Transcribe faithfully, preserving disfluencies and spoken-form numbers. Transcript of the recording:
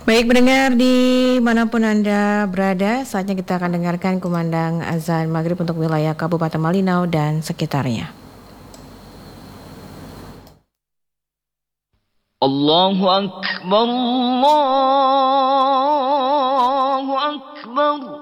Baik pendengar dimanapun Anda berada, saatnya kita akan dengarkan kumandang azan maghrib untuk wilayah Kabupaten Malinau dan sekitarnya. Allahu Akbar, Allahu Akbar.